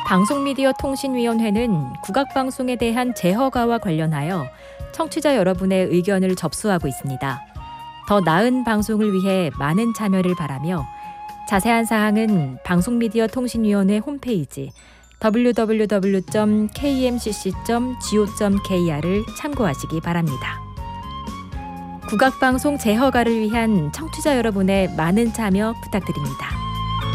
방송미디어통신위원회는 국악방송에 대한 재허가와 관련하여 청취자 여러분의 의견을 접수하고 있습니다. 더 나은 방송을 위해 많은 참여를 바라며 자세한 사항은 방송미디어통신위원회 홈페이지 www.kmcc.go.kr을 참고하시기 바랍니다. 국악방송 재허가를 위한 청취자 여러분의 많은 참여 부탁드립니다.